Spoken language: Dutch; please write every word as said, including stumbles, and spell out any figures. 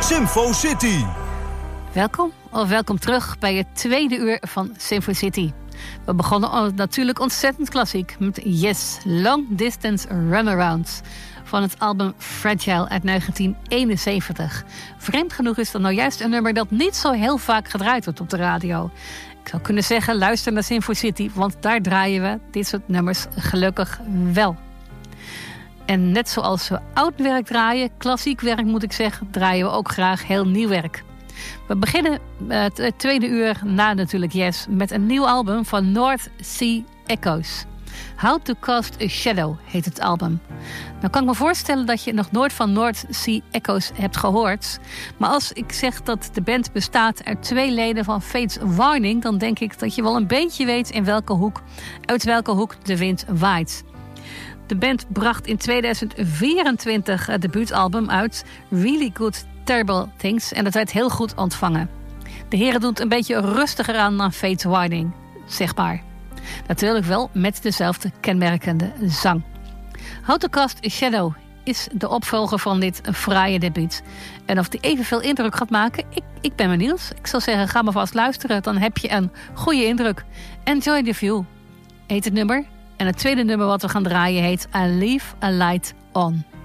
Symfo City. Welkom of welkom terug bij het tweede uur van Symfo City. We begonnen natuurlijk ontzettend klassiek met Yes, Long Distance Runaround van het album Fragile uit negentien eenenzeventig. Vreemd genoeg is dat nou juist een nummer dat niet zo heel vaak gedraaid wordt op de radio. Ik zou kunnen zeggen, luister naar Symfo City, want daar draaien we dit soort nummers gelukkig wel. En net zoals we oud werk draaien, klassiek werk moet ik zeggen, draaien we ook graag heel nieuw werk. We beginnen het tweede uur na natuurlijk Yes met een nieuw album van North Sea Echoes. How to Cast a Shadow heet het album. Nou kan ik me voorstellen dat je nog nooit van North Sea Echoes hebt gehoord. Maar als ik zeg dat de band bestaat uit twee leden van Fates Warning, dan denk ik dat je wel een beetje weet in welke hoek, uit welke hoek de wind waait. De band bracht in tweeduizend vierentwintig het debuutalbum uit, Really Good Terrible Things, en dat werd heel goed ontvangen. De heren doen het een beetje rustiger aan dan Fates Warning, zeg maar. Natuurlijk wel met dezelfde kenmerkende zang. How to Cast a Shadow is de opvolger van dit fraaie debuut. En of die evenveel indruk gaat maken, ik, ik ben benieuwd. Ik zou zeggen, ga maar vast luisteren, dan heb je een goede indruk. Enjoy the View heet het nummer. En het tweede nummer wat we gaan draaien heet I Leave a Light On.